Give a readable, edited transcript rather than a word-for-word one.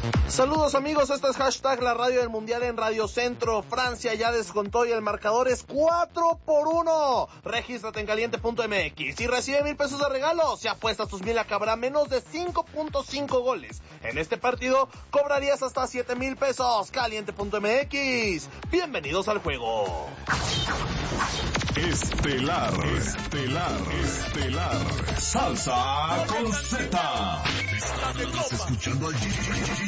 Saludos amigos, esto es hashtag la radio del mundial en Radio Centro. Francia ya descontó y el marcador es 4-1. Regístrate en caliente.mx y recibe 1,000 pesos de regalo. Si apuestas tus 1,000 acabará menos de 5.5 goles. En este partido cobrarías hasta 7,000 pesos. Caliente.mx. Bienvenidos al juego. Estelar. Salsa con Z. Estás escuchando allí.